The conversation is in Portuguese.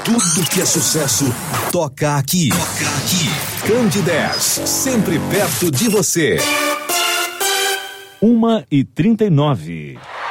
Tudo que é sucesso, toca aqui. Candidez, sempre perto de você. 1h39.